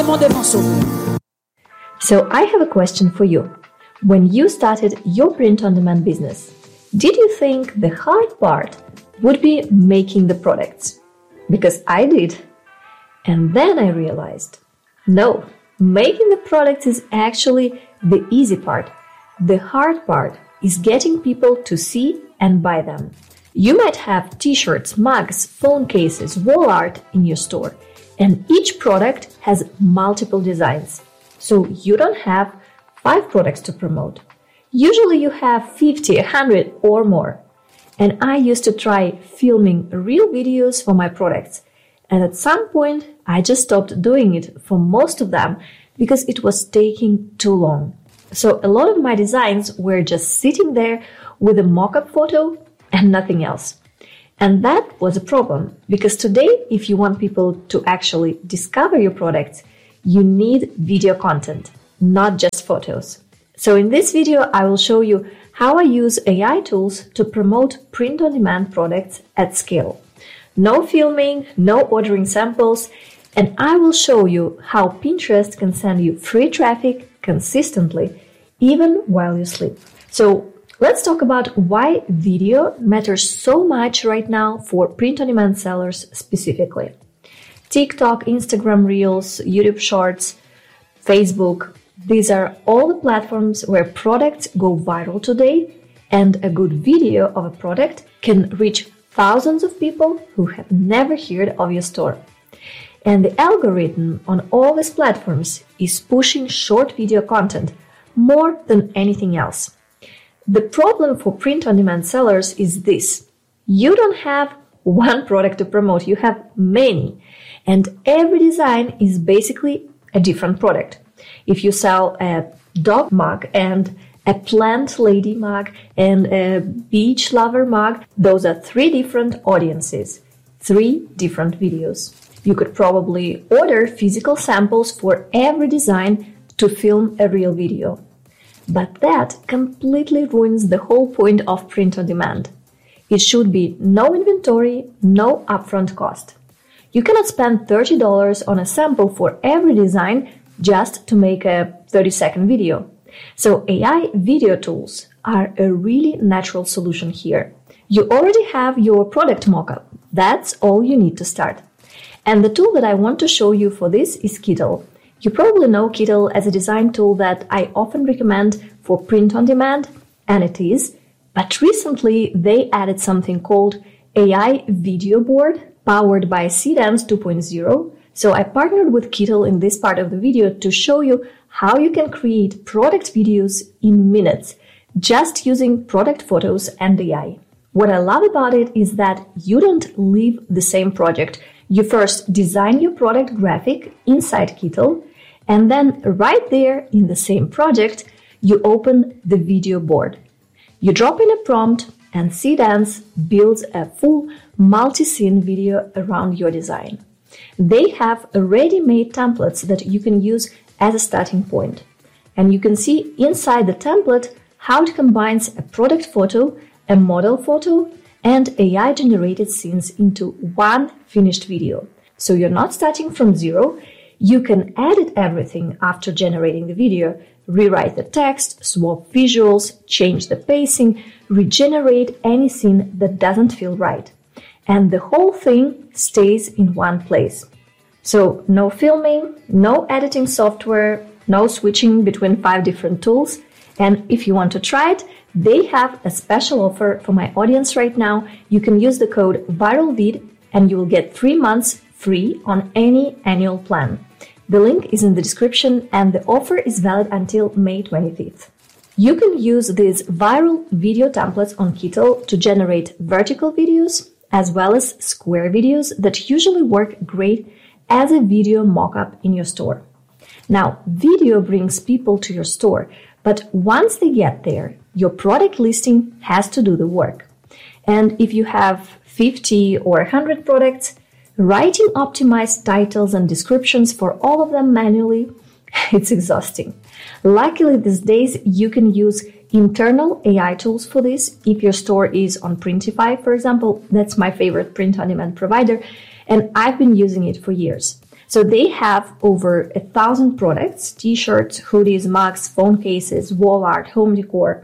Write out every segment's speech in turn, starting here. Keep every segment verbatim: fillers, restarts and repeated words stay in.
So I have a question for you. When you started your print-on-demand business, did you think the hard part would be making the products? Because I did. And then I realized, no, making the products is actually the easy part. The hard part is getting people to see and buy them. You might have t-shirts, mugs, phone cases, wall art in your store, and each product has multiple designs. So you don't have five products to promote. Usually you have fifty, one hundred or more. And I used to try filming real videos for my products. And at some point, I just stopped doing it for most of them because it was taking too long. So a lot of my designs were just sitting there with a mock-up photo and nothing else. And that was a problem because today, if you want people to actually discover your products, you need video content, not just photos. So in this video, I will show you how I use A I tools to promote print-on-demand products at scale. No filming, no ordering samples, and I will show you how Pinterest can send you free traffic consistently, even while you sleep. So let's talk about why video matters so much right now for print-on-demand sellers specifically. TikTok, Instagram Reels, YouTube Shorts, Facebook, these are all the platforms where products go viral today, and a good video of a product can reach thousands of people who have never heard of your store. And the algorithm on all these platforms is pushing short video content more than anything else. The problem for print-on-demand sellers is this. You don't have one product to promote, you have many. And every design is basically a different product. If you sell a dog mug and a plant lady mug and a beach lover mug, those are three different audiences, three different videos. You could probably order physical samples for every design to film a real video. But that completely ruins the whole point of print on demand. It should be no inventory, no upfront cost. You cannot spend thirty dollars on a sample for every design just to make a thirty second video. So A I video tools are a really natural solution here. You already have your product mockup. That's all you need to start. And the tool that I want to show you for this is Kittl. You probably know Kittl as a design tool that I often recommend for print on demand, and it is. But recently they added something called A I Video Board, powered by Seedance two point oh. So I partnered with Kittl in this part of the video to show you how you can create product videos in minutes, just using product photos and A I. What I love about it is that you don't leave the same project. You first design your product graphic inside Kittl, and then right there in the same project, you open the video board. You drop in a prompt, and Seedance builds a full multi-scene video around your design. They have ready-made templates that you can use as a starting point. And you can see inside the template how it combines a product photo, a model photo, and A I-generated scenes into one finished video. So you're not starting from zero. You can edit everything after generating the video, rewrite the text, swap visuals, change the pacing, regenerate any scene that doesn't feel right. And the whole thing stays in one place. So no filming, no editing software, no switching between five different tools. And if you want to try it, they have a special offer for my audience right now. You can use the code ViralVid and you will get three months free on any annual plan. The link is in the description and the offer is valid until May twenty-fifth. You can use these viral video templates on Kittl to generate vertical videos as well as square videos that usually work great as a video mockup in your store. Now, video brings people to your store, but once they get there, your product listing has to do the work. And if you have fifty or one hundred products, writing optimized titles and descriptions for all of them manually, it's exhausting. Luckily, these days, you can use internal A I tools for this. If your store is on Printify, for example, that's my favorite print-on-demand provider, and I've been using it for years. So they have over a thousand products, t-shirts, hoodies, mugs, phone cases, wall art, home decor.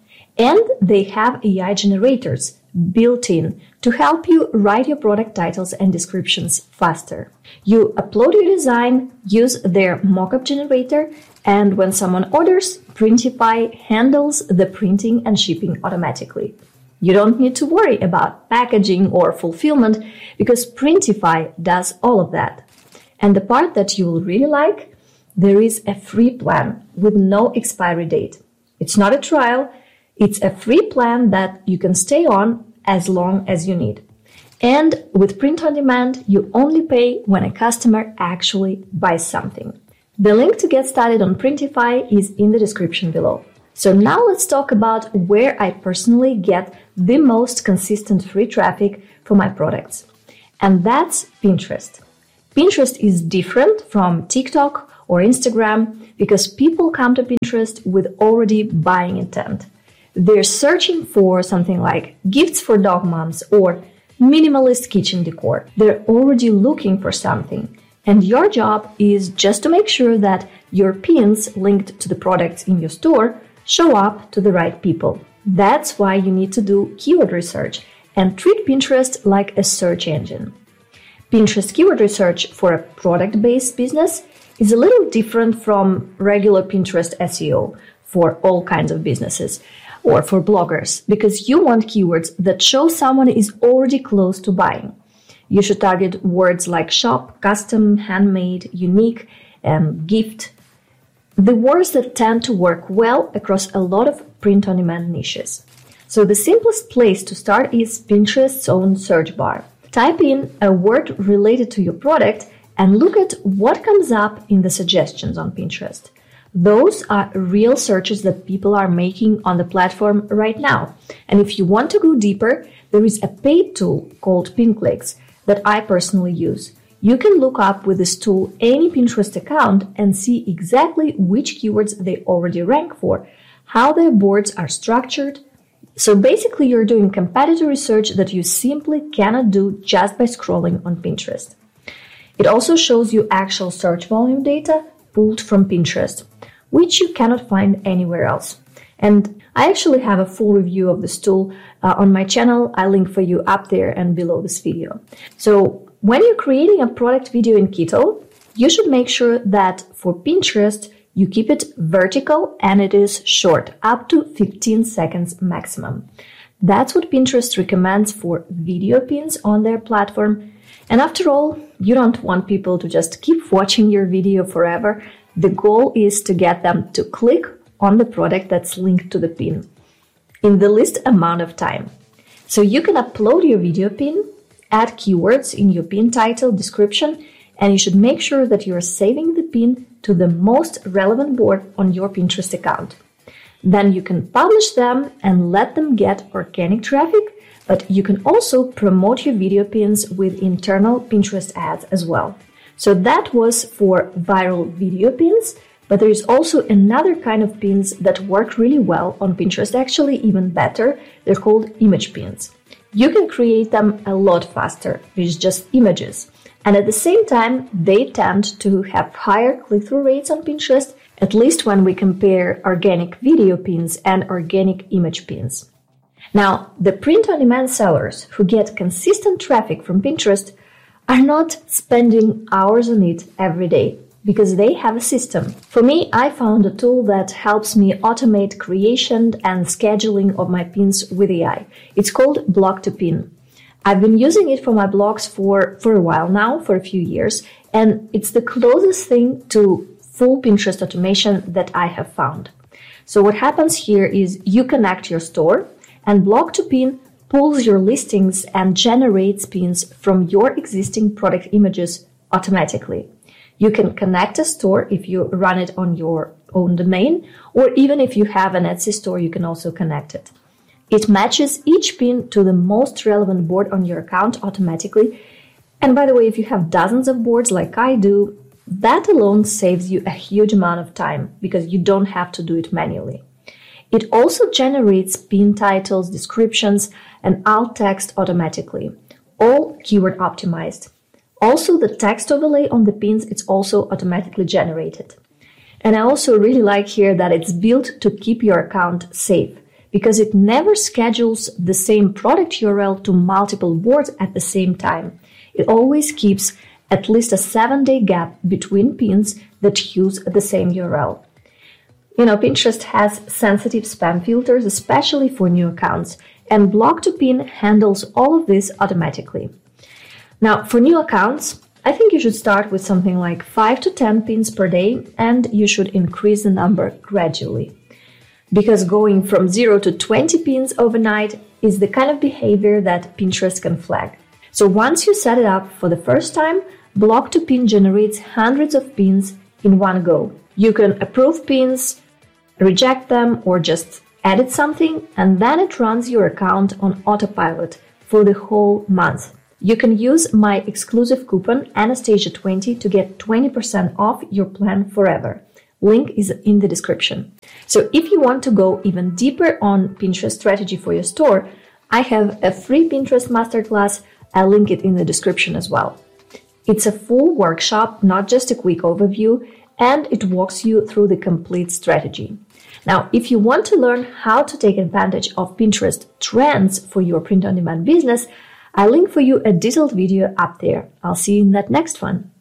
And they have A I generators built in to help you write your product titles and descriptions faster. You upload your design, use their mockup generator, and when someone orders, Printify handles the printing and shipping automatically. You don't need to worry about packaging or fulfillment because Printify does all of that. And the part that you will really like, there is a free plan with no expiry date. It's not a trial, it's a free plan that you can stay on as long as you need. And with Print on Demand, you only pay when a customer actually buys something. The link to get started on Printify is in the description below. So now let's talk about where I personally get the most consistent free traffic for my products. And that's Pinterest. Pinterest is different from TikTok or Instagram because people come to Pinterest with already buying intent. They're searching for something like gifts for dog moms or minimalist kitchen decor. They're already looking for something. And your job is just to make sure that your pins linked to the products in your store show up to the right people. That's why you need to do keyword research and treat Pinterest like a search engine. Pinterest keyword research for a product-based business is a little different from regular Pinterest S E O for all kinds of businesses or for bloggers, because you want keywords that show someone is already close to buying. You should target words like shop, custom, handmade, unique, and gift. The words that tend to work well across a lot of print-on-demand niches. So the simplest place to start is Pinterest's own search bar. Type in a word related to your product and look at what comes up in the suggestions on Pinterest. Those are real searches that people are making on the platform right now. And if you want to go deeper, there is a paid tool called PinClicks that I personally use. You can look up with this tool any Pinterest account and see exactly which keywords they already rank for, how their boards are structured. So basically, you're doing competitor research that you simply cannot do just by scrolling on Pinterest. It also shows you actual search volume data pulled from Pinterest, which you cannot find anywhere else. And I actually have a full review of this tool uh, on my channel. I'll link for you up there and below this video. So when you're creating a product video in Keto, you should make sure that for Pinterest, you keep it vertical and it is short, up to fifteen seconds maximum. That's what Pinterest recommends for video pins on their platform. And after all, you don't want people to just keep watching your video forever. The goal is to get them to click on the product that's linked to the pin in the least amount of time. So you can upload your video pin, add keywords in your pin title, description, and you should make sure that you're saving the pin to the most relevant board on your Pinterest account. Then you can publish them and let them get organic traffic, but you can also promote your video pins with internal Pinterest ads as well. So that was for viral video pins, but there is also another kind of pins that work really well on Pinterest, actually even better. They're called image pins. You can create them a lot faster with just images. And at the same time, they tend to have higher click-through rates on Pinterest, at least when we compare organic video pins and organic image pins. Now, the print-on-demand sellers who get consistent traffic from Pinterest are not spending hours on it every day because they have a system. For me, I found a tool that helps me automate creation and scheduling of my pins with A I. It's called Blog to Pin. I've been using it for my blogs for, for a while now, for a few years, and it's the closest thing to full Pinterest automation that I have found. So what happens here is you connect your store, and Blog to Pin pulls your listings and generates pins from your existing product images automatically. You can connect a store if you run it on your own domain, or even if you have an Etsy store, you can also connect it. It matches each pin to the most relevant board on your account automatically. And by the way, if you have dozens of boards like I do, that alone saves you a huge amount of time because you don't have to do it manually. It also generates pin titles, descriptions, and alt text automatically, all keyword optimized. Also, the text overlay on the pins, it's also automatically generated. And I also really like here that it's built to keep your account safe, because it never schedules the same product U R L to multiple boards at the same time. It always keeps at least a seven-day gap between pins that use the same U R L. You know, Pinterest has sensitive spam filters, especially for new accounts, and Block to Pin handles all of this automatically. Now, for new accounts, I think you should start with something like five to ten pins per day, and you should increase the number gradually. Because going from zero to twenty pins overnight is the kind of behavior that Pinterest can flag. So once you set it up for the first time, Block to Pin generates hundreds of pins in one go. You can approve pins, reject them, or just edit something, and then it runs your account on autopilot for the whole month. You can use my exclusive coupon Anastasia twenty to get twenty percent off your plan forever. Link is in the description. So if you want to go even deeper on Pinterest strategy for your store, I have a free Pinterest masterclass. I'll link it in the description as well. It's a full workshop, not just a quick overview, and it walks you through the complete strategy. Now, if you want to learn how to take advantage of Pinterest trends for your print-on-demand business, I'll link for you a detailed video up there. I'll see you in that next one.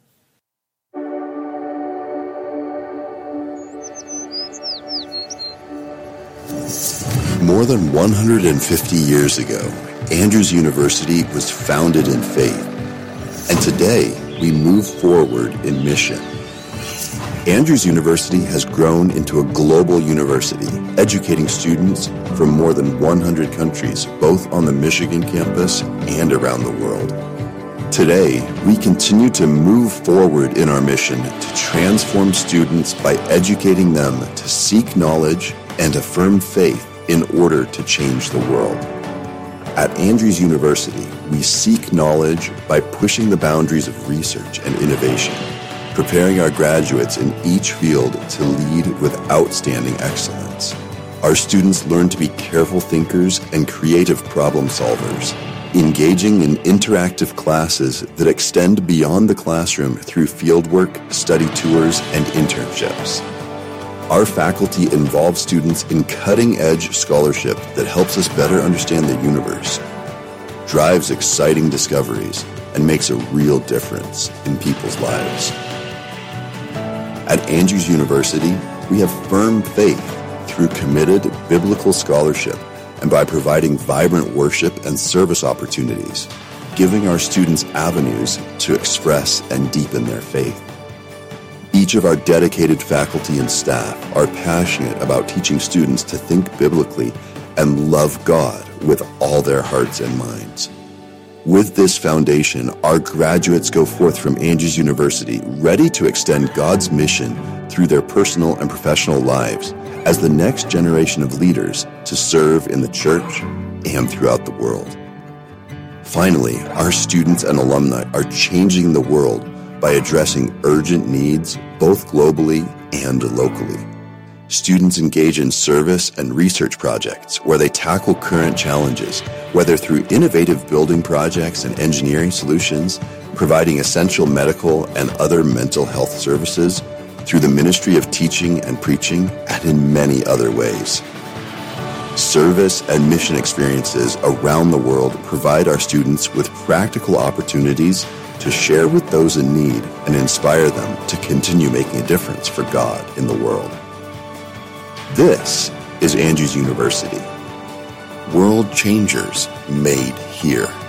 More than one hundred fifty years ago, Andrews University was founded in faith. And today, we move forward in mission. Andrews University has grown into a global university, educating students from more than one hundred countries, both on the Michigan campus and around the world. Today, we continue to move forward in our mission to transform students by educating them to seek knowledge and affirm faith in order to change the world. At Andrews University, we seek knowledge by pushing the boundaries of research and innovation, preparing our graduates in each field to lead with outstanding excellence. Our students learn to be careful thinkers and creative problem solvers, engaging in interactive classes that extend beyond the classroom through fieldwork, study tours, and internships. Our faculty involves students in cutting-edge scholarship that helps us better understand the universe, drives exciting discoveries, and makes a real difference in people's lives. At Andrews University, we have firm faith through committed biblical scholarship and by providing vibrant worship and service opportunities, giving our students avenues to express and deepen their faith. Each of our dedicated faculty and staff are passionate about teaching students to think biblically and love God with all their hearts and minds. With this foundation, our graduates go forth from Andrews University ready to extend God's mission through their personal and professional lives as the next generation of leaders to serve in the church and throughout the world. Finally, our students and alumni are changing the world by addressing urgent needs both globally and locally. Students engage in service and research projects where they tackle current challenges, whether through innovative building projects and engineering solutions, providing essential medical and other mental health services, through the ministry of teaching and preaching, and in many other ways. Service and mission experiences around the world provide our students with practical opportunities to share with those in need and inspire them to continue making a difference for God in the world. This is Andrews University. World changers made here.